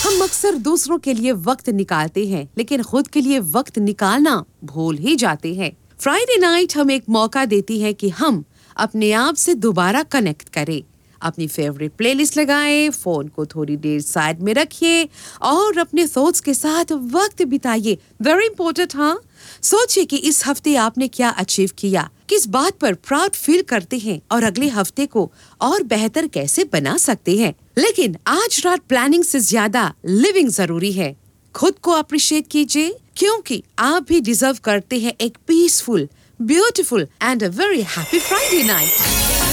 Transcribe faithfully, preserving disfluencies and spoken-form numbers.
हम अक्सर दूसरों के लिए वक्त निकालते हैं, लेकिन खुद के लिए वक्त निकालना भूल ही जाते हैं। फ्राइडे नाइट हमें एक मौका देती है कि हम अपने आप से दोबारा कनेक्ट करें। अपनी फेवरेट प्लेलिस्ट लगाएं, फोन को थोड़ी देर साइड में रखिए और अपने थॉट्स के साथ वक्त बिताइए। वेरी इंपॉर्टेंट, हाँ। सोचिए कि इस हफ्ते आपने क्या अचीव किया, किस बात पर प्राउड फील करते हैं और अगले हफ्ते को और बेहतर कैसे बना सकते हैं। लेकिन आज रात प्लानिंग से ज्यादा लिविंग जरूरी है। खुद को अप्रिशिएट कीजिए, क्योंकि आप भी डिजर्व करते हैं एक peaceful, beautiful and a very happy Friday night.